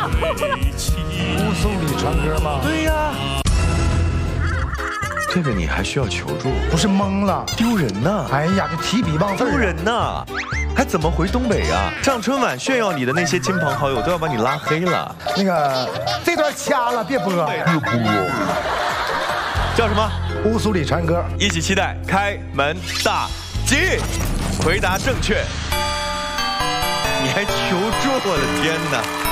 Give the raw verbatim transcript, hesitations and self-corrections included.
乌苏里唱歌吗？ 对呀。这个你还需要求助？ 不是懵了， 丢人呐！ 哎呀，这提笔忘字， 丢人呐！还怎么回东北啊？上春晚炫耀你的那些亲朋好友都要把你拉黑了。 那个这段掐了，别播，别播。 叫什么？ 乌苏里唱歌。 一起期待开门大吉！回答正确。你还求助，我的天哪！